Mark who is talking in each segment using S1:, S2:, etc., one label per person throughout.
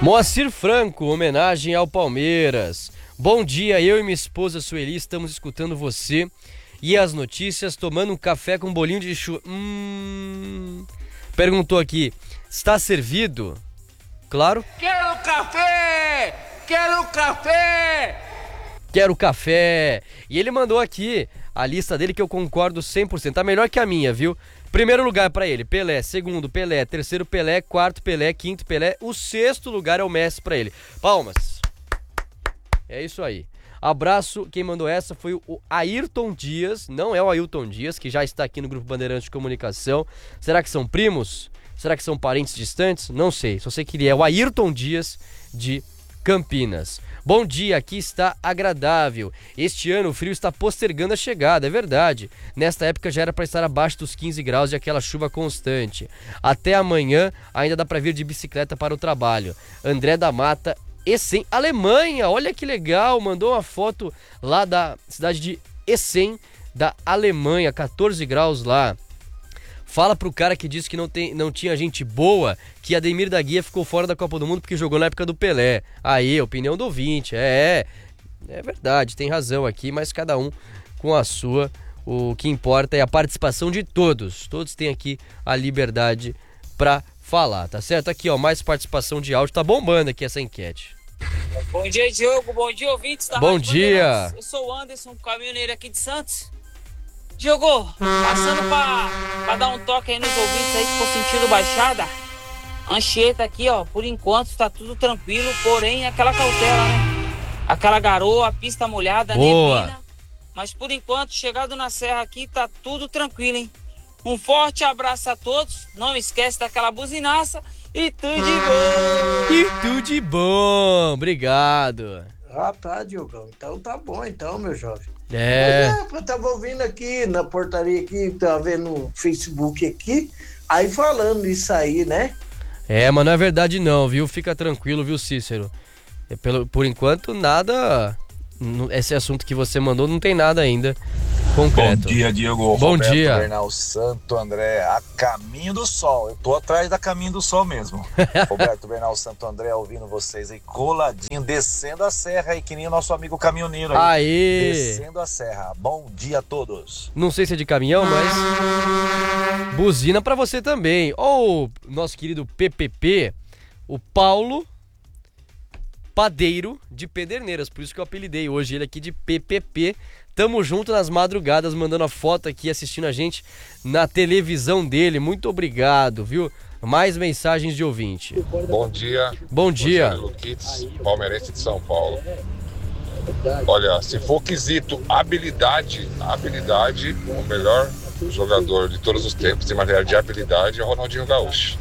S1: Moacir Franco, homenagem ao Palmeiras. Bom dia, eu e minha esposa Sueli estamos escutando você e as notícias, tomando um café com um bolinho de chuva. Perguntou aqui, está servido? Claro.
S2: Quero café! Quero café!
S1: Quero café! E ele mandou aqui a lista dele que eu concordo 100%. Tá melhor que a minha, viu? Primeiro lugar pra ele, Pelé. Segundo, Pelé. Terceiro, Pelé. Quarto, Pelé. Quinto, Pelé. O sexto lugar é o Messi pra ele. Palmas. É isso aí. Abraço. Quem mandou essa foi o Ayrton Dias. Não é o Ailton Dias, que já está aqui no Grupo Bandeirantes de Comunicação. Será que são primos? Será que são parentes distantes? Não sei. Só sei que ele é o Ayrton Dias de Campinas. Bom dia, aqui está agradável. Este ano o frio está postergando a chegada, é verdade. Nesta época já era para estar abaixo dos 15 graus e aquela chuva constante. Até amanhã ainda dá para vir de bicicleta para o trabalho. André da Mata, Essen, Alemanha, olha que legal. Mandou uma foto lá da cidade de Essen, da Alemanha, 14 graus lá. Fala pro cara que disse que não tinha gente boa, que Ademir da Guia ficou fora da Copa do Mundo porque jogou na época do Pelé. Aí, opinião do ouvinte, é verdade, tem razão aqui, mas cada um com a sua. O que importa é a participação de todos. Todos têm aqui a liberdade pra falar, tá certo? Aqui, ó, mais participação de áudio, tá bombando aqui essa enquete.
S3: Bom dia, Diogo, bom dia, ouvintes da
S1: Bom
S3: Rádio
S1: dia.
S3: Bandeirantes. Eu sou o Anderson, caminhoneiro aqui de Santos. Diogo, passando pra dar um toque aí nos ouvintes aí que for sentido baixada. Anchieta aqui, ó, por enquanto está tudo tranquilo, porém aquela cautela, né? Aquela garoa, a pista molhada, neblina. Mas por enquanto, chegado na serra aqui, tá tudo tranquilo, hein? Um forte abraço a todos, não esquece daquela buzinaça e tudo de bom!
S1: E tudo de bom, obrigado.
S4: Ah, tá, Diogão. Então tá bom, então, meu jovem.
S1: Eu
S4: tava ouvindo aqui na portaria aqui, tava vendo no Facebook aqui, aí falando isso aí, né?
S1: Mas não é verdade não, viu? Fica tranquilo, viu, Cícero? Por enquanto, nada... Esse assunto que você mandou não tem nada ainda concreto.
S5: Bom dia, Diego.
S1: Bom
S5: Roberto
S1: dia.
S5: Bernal Santo André, a caminho do sol. Eu tô atrás da caminho do sol mesmo. Roberto Bernal Santo André, ouvindo vocês aí, coladinho, descendo a serra aí, que nem o nosso amigo caminhoneiro aí.
S1: Aê!
S5: Descendo a serra. Bom dia a todos.
S1: Não sei se é de caminhão, mas... buzina pra você também. Ou nosso querido PPP, o Paulo Padeiro de Pederneiras, por isso que eu apelidei hoje ele aqui de PPP. Tamo junto nas madrugadas, mandando a foto aqui, assistindo a gente na televisão dele. Muito obrigado, viu? Mais mensagens de ouvinte.
S6: Bom dia.
S1: Bom dia.
S6: Luquites, palmeirense de São Paulo. Olha, se for quesito habilidade, o melhor jogador de todos os tempos em matéria de habilidade é o Ronaldinho Gaúcho.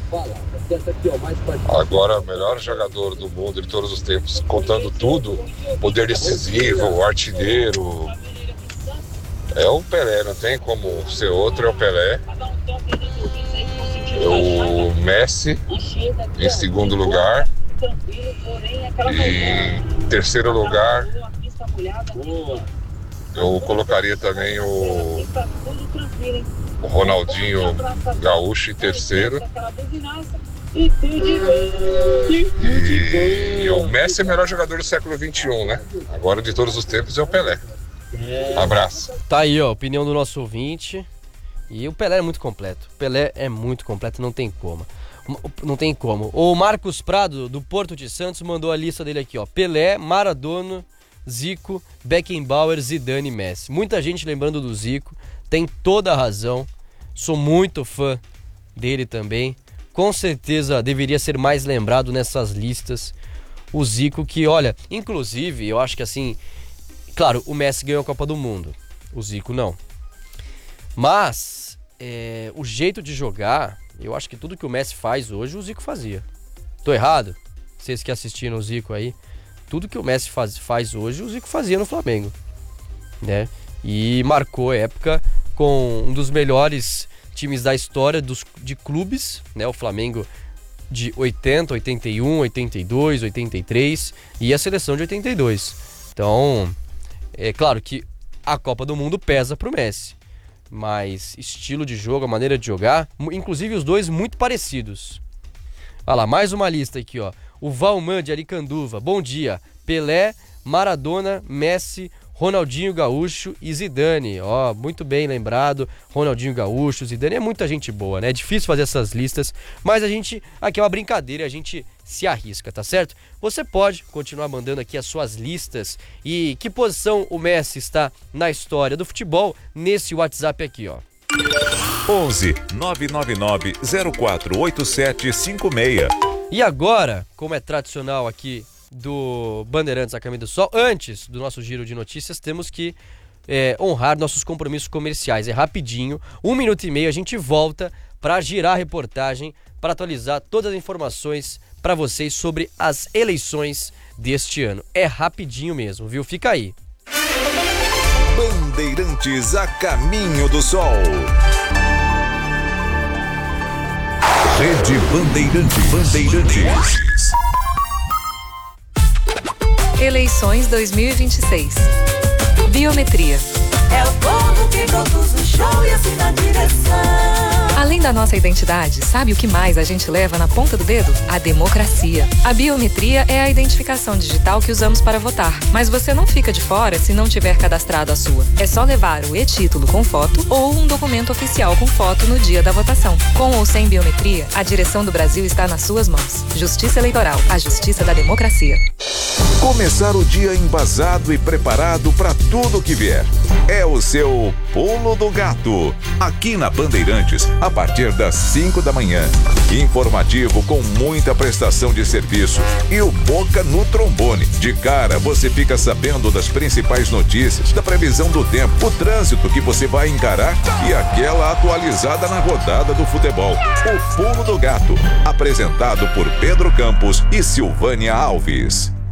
S6: Agora, o melhor jogador do mundo de todos os tempos, contando tudo, poder decisivo, artilheiro, é o Pelé, não tem como ser outro, é o Pelé. O Messi em segundo lugar. E em terceiro lugar, eu colocaria também o Ronaldinho Gaúcho em terceiro. E o Messi é o melhor jogador do século XXI, né? Agora de todos os tempos é o Pelé. Abraço.
S1: Tá aí, ó, a opinião do nosso ouvinte. E o Pelé é muito completo. O Pelé é muito completo, não tem como. Não tem como. O Marcos Prado, do Porto de Santos, mandou a lista dele aqui, ó. Pelé, Maradona, Zico, Beckenbauer, Zidane e Messi. Muita gente lembrando do Zico. Tem toda a razão. Sou muito fã dele também. Com certeza deveria ser mais lembrado nessas listas. O Zico que, olha, inclusive, eu acho que assim... Claro, o Messi ganhou a Copa do Mundo. O Zico não. Mas, o jeito de jogar... Eu acho que tudo que o Messi faz hoje, o Zico fazia. Tô errado? Vocês que assistiram o Zico aí. Tudo que o Messi faz hoje, o Zico fazia no Flamengo, né? E marcou a época com um dos melhores times da história de clubes, né? O Flamengo de 80, 81, 82, 83 e a seleção de 82. Então, é claro que a Copa do Mundo pesa pro Messi. Mas estilo de jogo, a maneira de jogar, inclusive os dois muito parecidos. Olha lá, mais uma lista aqui, ó. O Valman de Aricanduva, bom dia. Pelé, Maradona, Messi, Ronaldinho Gaúcho e Zidane. Ó, muito bem lembrado. Ronaldinho Gaúcho, Zidane, é muita gente boa, né? É difícil fazer essas listas, mas a gente, aqui é uma brincadeira, a gente se arrisca, tá certo? Você pode continuar mandando aqui as suas listas e que posição o Messi está na história do futebol nesse WhatsApp aqui, ó.
S7: 11 999 048756.
S1: E agora, como é tradicional aqui do Bandeirantes a Caminho do Sol, antes do nosso giro de notícias, temos que honrar nossos compromissos comerciais. É rapidinho, 1 minuto e meio, a gente volta para girar a reportagem, para atualizar todas as informações para vocês sobre as eleições deste ano. É rapidinho mesmo, viu? Fica aí.
S7: Bandeirantes a Caminho do Sol. Rede Bandeirantes.
S8: Eleições 2026. Biometria.
S9: É o povo que produz o show e assina a direção.
S8: Além da nossa identidade, sabe o que mais a gente leva na ponta do dedo? A democracia. A biometria é a identificação digital que usamos para votar. Mas você não fica de fora se não tiver cadastrado a sua. É só levar o e-título com foto ou um documento oficial com foto no dia da votação. Com ou sem biometria, a direção do Brasil está nas suas mãos. Justiça Eleitoral, a justiça da democracia.
S7: Começar o dia embasado e preparado para tudo que vier. É o seu Pulo do Gato. Aqui na Bandeirantes, a partir das 5 da manhã. Informativo com muita prestação de serviço e o Boca no trombone. De cara, você fica sabendo das principais notícias, da previsão do tempo, o trânsito que você vai encarar e aquela atualizada na rodada do futebol. O Pulo do Gato, apresentado por Pedro Campos e Silvânia Alves.